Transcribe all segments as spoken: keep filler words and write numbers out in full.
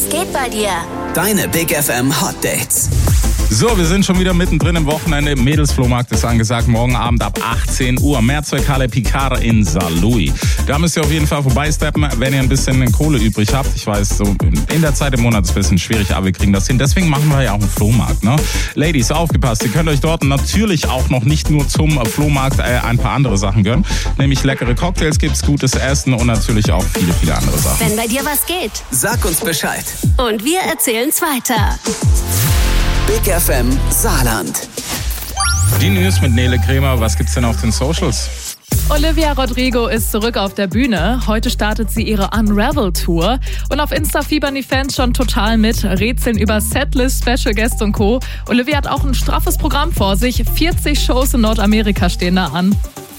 Was geht bei dir? Deine Big F M Hot Dates. So, wir sind schon wieder mittendrin im Wochenende. Mädelsflohmarkt ist angesagt, morgen Abend ab achtzehn Uhr. Mehrzweckhalle Picard in Saarlouis. Da müsst ihr auf jeden Fall vorbeisteppen, wenn ihr ein bisschen Kohle übrig habt. Ich weiß, so in der Zeit im Monat ist es ein bisschen schwierig, aber wir kriegen das hin. Deswegen machen wir ja auch einen Flohmarkt, ne? Ladies, aufgepasst, ihr könnt euch dort natürlich auch noch nicht nur zum Flohmarkt äh, ein paar andere Sachen gönnen. Nämlich leckere Cocktails gibt's, gutes Essen und natürlich auch viele, viele andere Sachen. Wenn bei dir was geht, Sag uns Bescheid. und wir erzählen's weiter. Big F M Saarland. Die News mit Nele Kremer. Was gibt's denn auf den Socials? Olivia Rodrigo ist zurück auf der Bühne. Heute startet sie ihre Unravel-Tour. Und auf Insta fiebern die Fans schon total mit, rätseln über Setlist, Special Guest und Co. Olivia hat auch ein straffes Programm vor sich. vierzig Shows in Nordamerika stehen da an.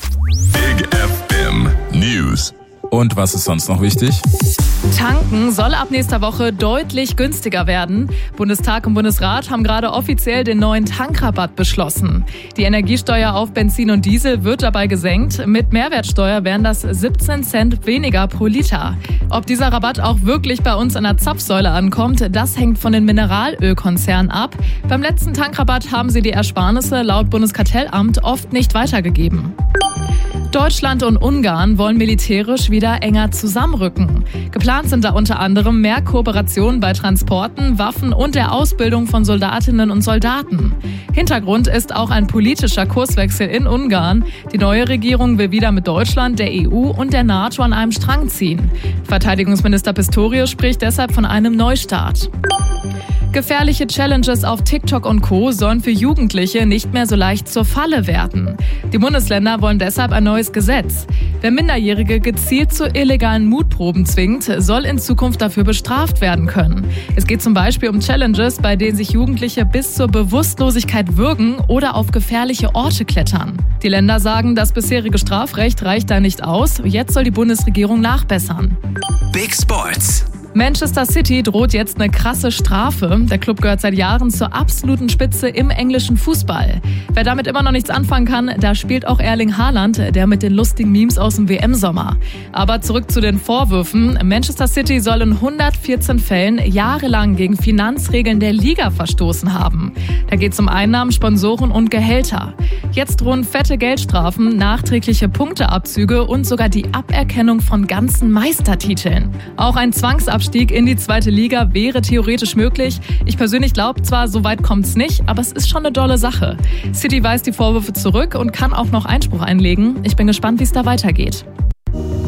Big F M News. Und was ist sonst noch wichtig? Tanken soll ab nächster Woche deutlich günstiger werden. Bundestag und Bundesrat haben gerade offiziell den neuen Tankrabatt beschlossen. Die Energiesteuer auf Benzin und Diesel wird dabei gesenkt. Mit Mehrwertsteuer wären das siebzehn Cent weniger pro Liter. Ob dieser Rabatt auch wirklich bei uns an der Zapfsäule ankommt, das hängt von den Mineralölkonzernen ab. Beim letzten Tankrabatt haben sie die Ersparnisse laut Bundeskartellamt oft nicht weitergegeben. Deutschland und Ungarn wollen militärisch wieder enger zusammenrücken. Geplant sind da unter anderem mehr Kooperationen bei Transporten, Waffen und der Ausbildung von Soldatinnen und Soldaten. Hintergrund ist auch ein politischer Kurswechsel in Ungarn. Die neue Regierung will wieder mit Deutschland, der E U und der NATO an einem Strang ziehen. Verteidigungsminister Pistorius spricht deshalb von einem Neustart. Gefährliche Challenges auf TikTok und Co. sollen für Jugendliche nicht mehr so leicht zur Falle werden. Die Bundesländer wollen deshalb ein neues Gesetz. Wer Minderjährige gezielt zu illegalen Mutproben zwingt, soll in Zukunft dafür bestraft werden können. Es geht zum Beispiel um Challenges, bei denen sich Jugendliche bis zur Bewusstlosigkeit würgen oder auf gefährliche Orte klettern. Die Länder sagen, das bisherige Strafrecht reicht da nicht aus. Jetzt soll die Bundesregierung nachbessern. Big Sports. Manchester City droht jetzt eine krasse Strafe. Der Club gehört seit Jahren zur absoluten Spitze im englischen Fußball. Wer damit immer noch nichts anfangen kann, da spielt auch Erling Haaland, der mit den lustigen Memes aus dem W M-Sommer. Aber zurück zu den Vorwürfen. Manchester City soll in hundertvierzehn Fällen jahrelang gegen Finanzregeln der Liga verstoßen haben. Da geht es um Einnahmen, Sponsoren und Gehälter. Jetzt drohen fette Geldstrafen, nachträgliche Punkteabzüge und sogar die Aberkennung von ganzen Meistertiteln. Auch ein Zwangsabstieg in die zweite Liga wäre theoretisch möglich. Ich persönlich glaube zwar, so weit kommt's nicht, aber es ist schon eine dolle Sache. City weist die Vorwürfe zurück und kann auch noch Einspruch einlegen. Ich bin gespannt, wie es da weitergeht.